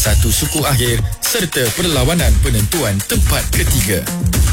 satu suku akhir serta perlawanan penentuan tempat ketiga.